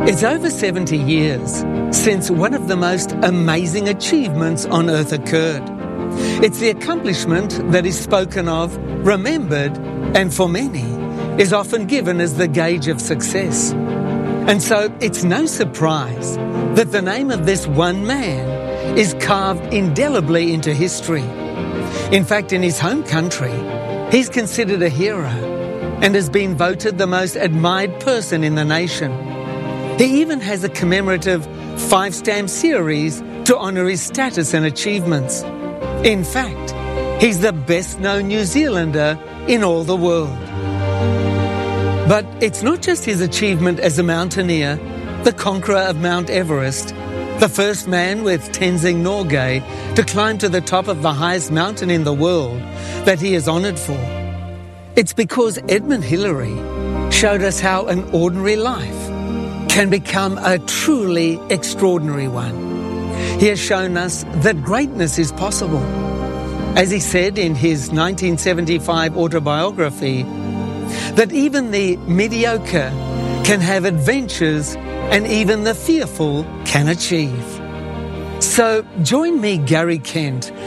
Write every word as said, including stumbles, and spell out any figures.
It's over seventy years since one of the most amazing achievements on Earth occurred. It's the accomplishment that is spoken of, remembered, and for many is often given as the gauge of success. And so it's no surprise that the name of this one man is carved indelibly into history. In fact, in his home country, he's considered a hero and has been voted the most admired person in the nation. He even has a commemorative five-stamp series to honour his status and achievements. In fact, he's the best-known New Zealander in all the world. But it's not just his achievement as a mountaineer, the conqueror of Mount Everest, the first man with Tenzing Norgay to climb to the top of the highest mountain in the world, that he is honoured for. It's because Edmund Hillary showed us how an ordinary life can become a truly extraordinary one. He has shown us that greatness is possible. As he said in his nineteen seventy-five autobiography, that even the mediocre can have adventures and even the fearful can achieve. So join me, Gary Kent,